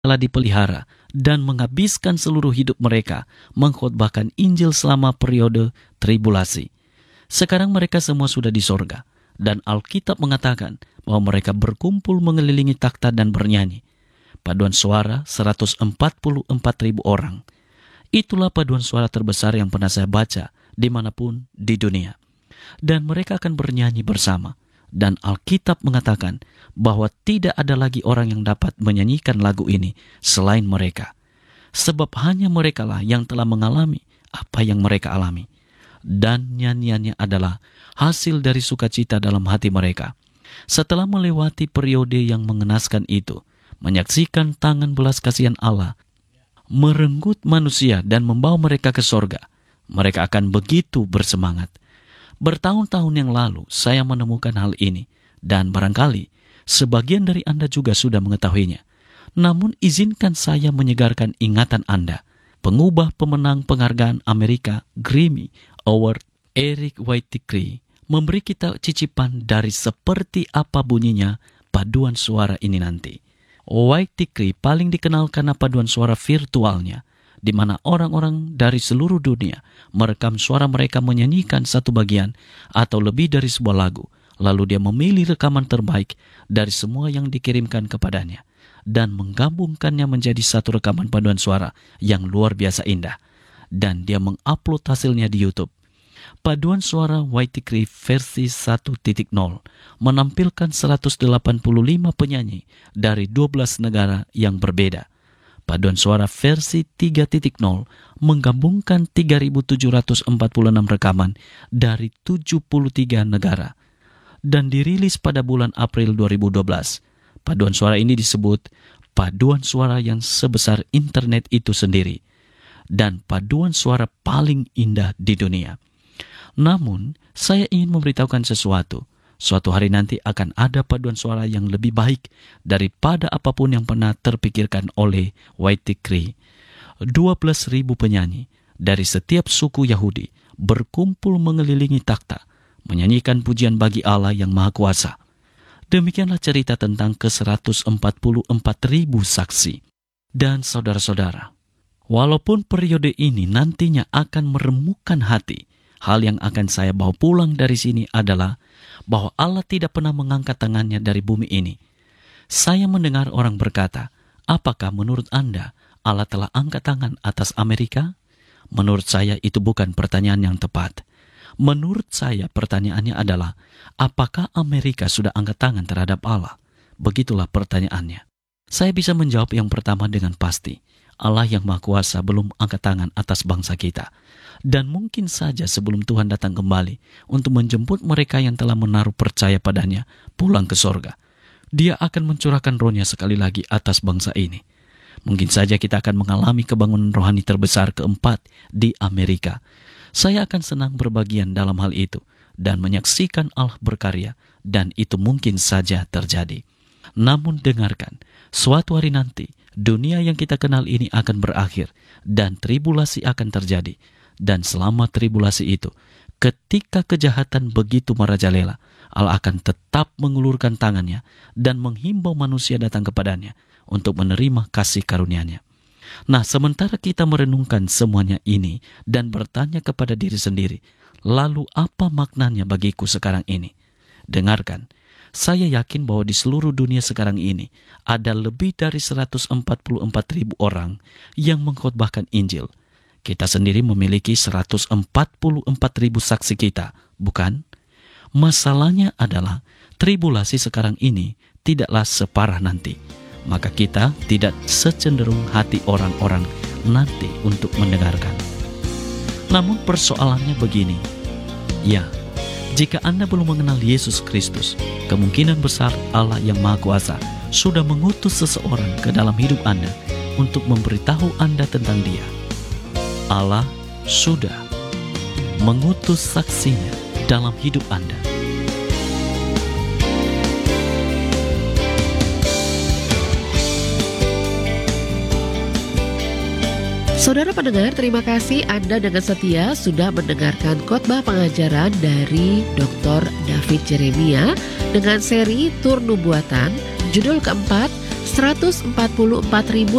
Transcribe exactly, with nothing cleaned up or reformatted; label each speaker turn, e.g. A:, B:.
A: telah dipelihara dan menghabiskan seluruh hidup mereka mengkhotbahkan Injil selama periode tribulasi. Sekarang mereka semua sudah di sorga, dan Alkitab mengatakan bahwa mereka berkumpul mengelilingi takhta dan bernyanyi. Paduan suara seratus empat puluh empat ribu orang. Itulah paduan suara terbesar yang pernah saya baca dimanapun di dunia. Dan mereka akan bernyanyi bersama. Dan Alkitab mengatakan bahwa tidak ada lagi orang yang dapat menyanyikan lagu ini selain mereka. Sebab hanya merekalah yang telah mengalami apa yang mereka alami. Dan nyanyiannya adalah hasil dari sukacita dalam hati mereka. Setelah melewati periode yang mengenaskan itu, menyaksikan tangan belas kasihan Allah merenggut manusia dan membawa mereka ke sorga, mereka akan begitu bersemangat. Bertahun-tahun yang lalu saya menemukan hal ini, dan barangkali sebagian dari Anda juga sudah mengetahuinya. Namun izinkan saya menyegarkan ingatan Anda. Pengubah pemenang penghargaan Amerika Grammy Award Eric Whitacre memberi kita cicipan dari seperti apa bunyinya paduan suara ini nanti. Whitacre paling dikenal karena paduan suara virtualnya, di mana orang-orang dari seluruh dunia merekam suara mereka menyanyikan satu bagian atau lebih dari sebuah lagu. Lalu dia memilih rekaman terbaik dari semua yang dikirimkan kepadanya dan menggabungkannya menjadi satu rekaman paduan suara yang luar biasa indah. Dan dia mengupload hasilnya di YouTube. Paduan suara Whitacre versi satu titik nol menampilkan seratus delapan puluh lima penyanyi dari dua belas negara yang berbeda. Paduan suara versi tiga titik nol menggabungkan tiga ribu tujuh ratus empat puluh enam rekaman dari tujuh puluh tiga negara dan dirilis pada bulan April dua ribu dua belas. Paduan suara ini disebut paduan suara yang sebesar internet itu sendiri dan paduan suara paling indah di dunia. Namun, saya ingin memberitahukan sesuatu. Suatu hari nanti akan ada paduan suara yang lebih baik daripada apapun yang pernah terpikirkan oleh Whitacre. dua belas ribu penyanyi dari setiap suku Yahudi berkumpul mengelilingi takhta, menyanyikan pujian bagi Allah yang Maha Kuasa. Demikianlah cerita tentang ke seratus empat puluh empat ribu saksi. Dan saudara-saudara, walaupun periode ini nantinya akan meremukkan hati, hal yang akan saya bawa pulang dari sini adalah bahwa Allah tidak pernah mengangkat tangannya dari bumi ini. Saya mendengar orang berkata, apakah menurut Anda Allah telah angkat tangan atas Amerika? Menurut saya itu bukan pertanyaan yang tepat. Menurut saya pertanyaannya adalah, apakah Amerika sudah angkat tangan terhadap Allah? Begitulah pertanyaannya. Saya bisa menjawab yang pertama dengan pasti. Allah yang Maha Kuasa belum angkat tangan atas bangsa kita. Dan mungkin saja sebelum Tuhan datang kembali untuk menjemput mereka yang telah menaruh percaya padanya pulang ke sorga, Dia akan mencurahkan rohnya sekali lagi atas bangsa ini. Mungkin saja kita akan mengalami kebangunan rohani terbesar keempat di Amerika. Saya akan senang berbagian dalam hal itu dan menyaksikan Allah berkarya, dan itu mungkin saja terjadi. Namun dengarkan, suatu hari nanti dunia yang kita kenal ini akan berakhir dan tribulasi akan terjadi. Dan selama tribulasi itu, ketika kejahatan begitu merajalela, Allah akan tetap mengulurkan tangannya dan menghimbau manusia datang kepadanya untuk menerima kasih karunia-Nya. Nah, sementara kita merenungkan semuanya ini dan bertanya kepada diri sendiri, lalu apa maknanya bagiku sekarang ini? Dengarkan, saya yakin bahwa di seluruh dunia sekarang ini ada lebih dari seratus empat puluh empat ribu orang yang mengkhotbahkan Injil. Kita sendiri memiliki seratus empat puluh empat ribu saksi kita, bukan? Masalahnya adalah tribulasi sekarang ini tidaklah separah nanti. Maka kita tidak secenderung hati orang-orang nanti untuk mendengarkan. Namun persoalannya begini. Ya, jika Anda belum mengenal Yesus Kristus, kemungkinan besar Allah yang Maha Kuasa sudah mengutus seseorang ke dalam hidup Anda untuk memberitahu Anda tentang Dia. Allah sudah mengutus saksinya dalam hidup Anda.
B: Saudara pendengar, terima kasih Anda dengan setia sudah mendengarkan khotbah pengajaran dari doktor David Jeremia dengan seri Tur Nubuatan, judul keempat, seratus empat puluh empat ribu